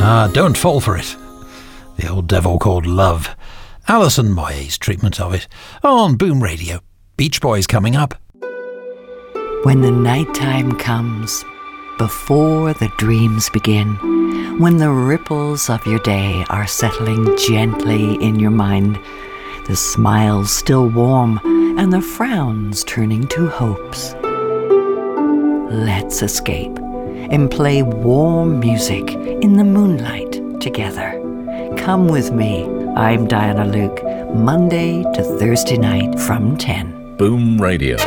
Don't fall for it. The old devil called love. Alison Moyet's treatment of it on Boom Radio. Beach Boys coming up. When the nighttime comes, before the dreams begin, when the ripples of your day are settling gently in your mind, the smiles still warm and the frowns turning to hopes. Let's escape and play warm music in the moonlight together. Come with me. I'm Diana Luke, Monday to Thursday night from 10. Boom Radio.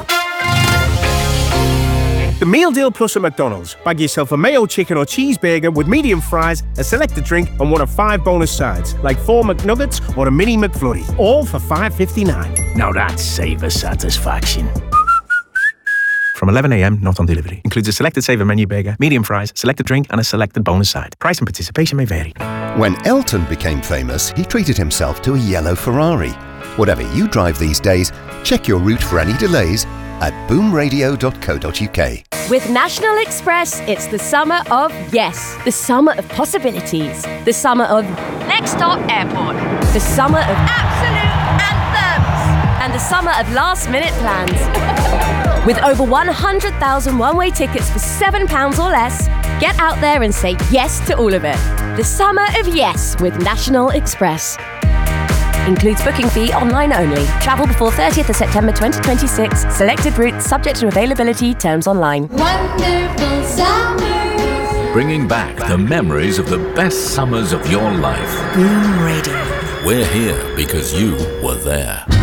The Meal Deal Plus at McDonald's. Bag yourself a mayo chicken or cheeseburger with medium fries, a selected drink, and one of 5 bonus sides, like 4 McNuggets or a mini McFlurry, all for $5.59. Now that's savor satisfaction. From 11 a.m, not on delivery. Includes a selected saver menu burger, medium fries, selected drink, and a selected bonus side. Price and participation may vary. When Elton became famous, he treated himself to a yellow Ferrari. Whatever you drive these days, check your route for any delays at boomradio.co.uk. With National Express, it's the summer of yes. The summer of possibilities. The summer of next stop airport. The summer of absolute anthems. And the summer of last-minute plans. With over 100,000 one-way tickets for £7 or less, get out there and say yes to all of it. The summer of yes with National Express. Includes booking fee online only. Travel before 30th of September 2026. Selected routes subject to availability. Terms online. Wonderful summers. Bringing back the memories of the best summers of your life. Boom Radio. We're here because you were there.